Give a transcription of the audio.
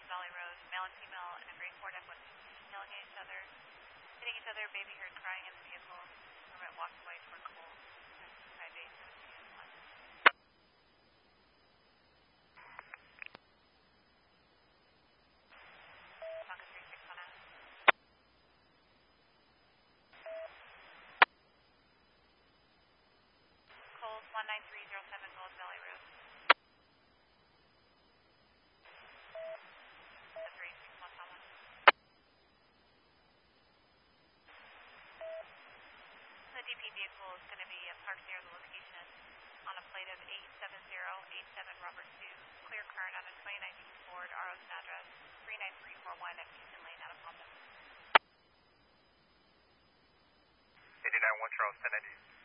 Valley Road, male and female in a gray Ford F-150, yelling at each other, hitting each other, baby heard crying in the vehicle. Permit walked away toward Cole. 5-8-17-1. Tonka 3610. Coles 19307 Gold Valley Road. 361 Thomas. The DP vehicle is going to be parked near the location on a plate of 87087 Robert 2, clear current on a 2019 Ford, RO's address 39341 at Houston Lane out of Palm. 89 1 Charles 1090.